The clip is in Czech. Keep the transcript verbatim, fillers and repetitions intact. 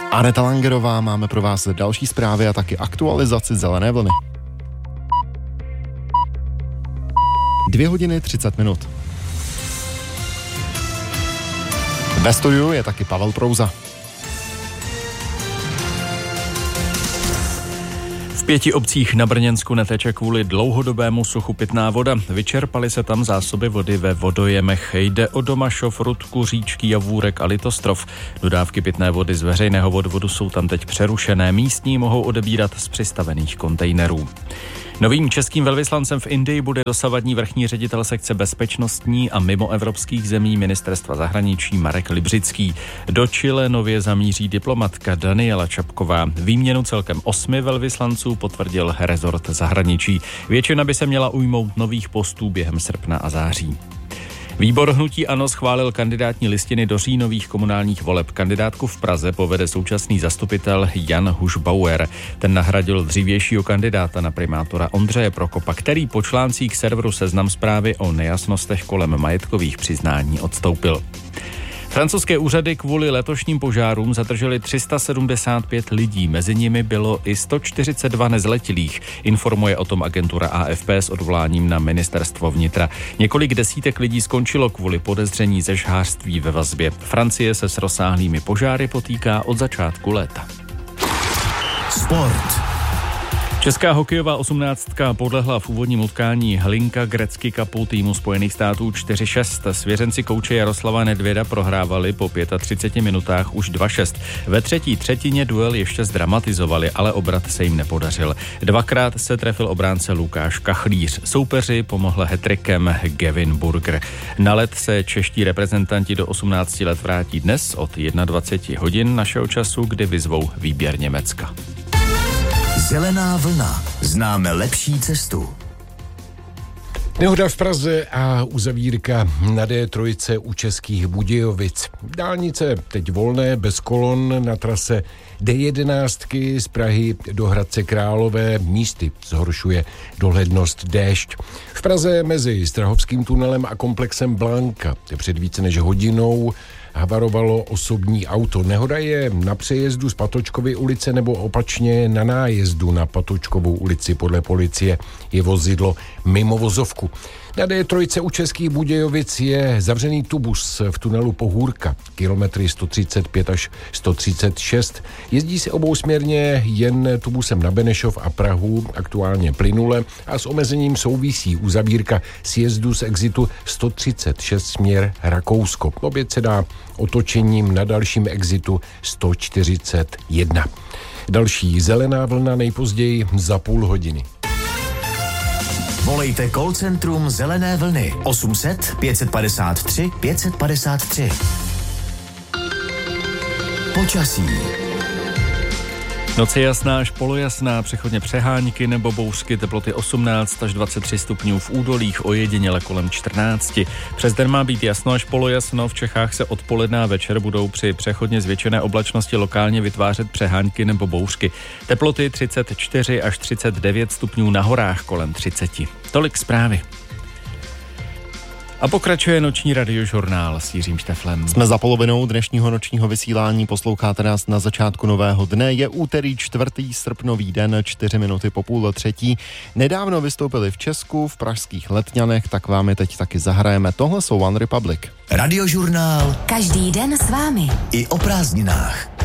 Aneta Langerová, máme pro vás další zprávy a taky aktualizaci Zelené vlny. Dvě hodiny třicet minut. Ve studiu je taky Pavel Prouza. V pěti obcích na Brněnsku neteče kvůli dlouhodobému suchu pitná voda. Vyčerpaly se tam zásoby vody ve vodojemech. Jde o Domašov, Rudku, Říčky, Javůrek a Litostrov. Dodávky pitné vody z veřejného vodovodu jsou tam teď přerušené. Místní mohou odebírat z přistavených kontejnerů. Novým českým velvyslancem v Indii bude dosavadní vrchní ředitel sekce bezpečnostní a mimoevropských zemí ministerstva zahraničí Marek Libřický. Do Chile nově zamíří diplomatka Daniela Čapková. Výměnu celkem osmi velvyslanců potvrdil rezort zahraničí. Většina by se měla ujmout nových postů během srpna a září. Výbor hnutí ANO schválil kandidátní listiny do říjnových komunálních voleb. Kandidátku v Praze povede současný zastupitel Jan Hušbauer. Ten nahradil dřívějšího kandidáta na primátora Ondřeje Prokopa, který po článcích serveru Seznam Zprávy o nejasnostech kolem majetkových přiznání odstoupil. Francouzské úřady kvůli letošním požárům zadrželi tři sta sedmdesát pět lidí, mezi nimi bylo i sto čtyřicet dva nezletilých, informuje o tom agentura A F P s odvoláním na ministerstvo vnitra. Několik desítek lidí skončilo kvůli podezření ze žhářství ve vazbě. Francie se s rozsáhlými požáry potýká od začátku léta. Sport. Česká hokejová osmnáctka podlehla v úvodním utkání Hlinka Gretzky Cupu týmu Spojených států čtyři šest. Svěřenci kouče Jaroslava Nedvěda prohrávali po třiceti pěti minutách už dva šest. Ve třetí třetině duel ještě zdramatizovali, ale obrat se jim nepodařil. Dvakrát se trefil obránce Lukáš Kachlíř. Soupeři pomohl hat-trickem Gavin Burger. Na led se čeští reprezentanti do osmnácti let vrátí dnes od dvacet jedna hodin našeho času, kdy vyzvou výběr Německa. Zelená vlna. Známe lepší cestu. Nehoda v Praze a uzavírka na D tři u Českých Budějovic. Dálnice teď volné, bez kolon na trase D jedenáct z Prahy do Hradce Králové. Místy zhoršuje dohlednost déšť. V Praze mezi Strahovským tunelem a komplexem Blanka před více než hodinou havarovalo osobní auto. Nehoda je na přejezdu z Patočkovy ulice nebo opačně na nájezdu na Patočkovou ulici. Podle policie je vozidlo mimo vozovku. Na D tři u Českých Budějovic je zavřený tubus v tunelu Pohůrka, kilometry sto třicet pět až sto třicet šest. Jezdí se obousměrně jen tubusem na Benešov a Prahu, aktuálně plynule, a s omezením souvisí uzavírka sjezdu z exitu sto třicet šest směr Rakousko. Oběd se dá otočením na dalším exitu sto čtyřicet jedna. Další zelená vlna nejpozději za půl hodiny. Volejte call centrum Zelené vlny osm set pět padesát tři pět padesát tři. Počasí. Noc je jasná až polojasná, přechodně přehánky nebo bouřky, teploty osmnáct až dvacet tři stupňů v údolích, ojediněle kolem čtrnáct. Přes den má být jasno až polojasno, v Čechách se odpoledne a večer budou při přechodně zvětšené oblačnosti lokálně vytvářet přehánky nebo bouřky. Teploty třicet čtyři až třicet devět stupňů, na horách kolem třicet. Tolik zprávy. A pokračuje noční radiožurnál s Jiřím Šteflem. Jsme za polovinou dnešního nočního vysílání, posloucháte nás na začátku nového dne. Je úterý čtvrtý srpnový den, čtyři minuty po půl třetí. Nedávno vystoupili v Česku, v pražských Letňanech, tak vám je teď taky zahrajeme. Tohle jsou One Republic. Radiožurnál. Každý den s vámi. I o prázdninách.